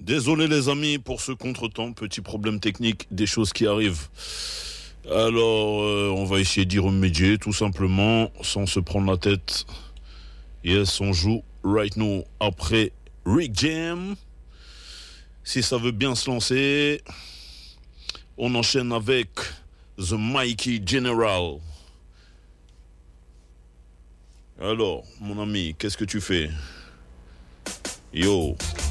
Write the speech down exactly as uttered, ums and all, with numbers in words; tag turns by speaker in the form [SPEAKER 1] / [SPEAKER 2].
[SPEAKER 1] Désolé les amis pour ce contretemps, petit problème technique, des choses qui arrivent. Alors, euh, on va essayer d'y remédier tout simplement, sans se prendre la tête. Yes, on joue right now après Rick Jam. Si ça veut bien se lancer, on enchaîne avec The Mikey General. Alors, mon ami, qu'est-ce que tu fais? Yo.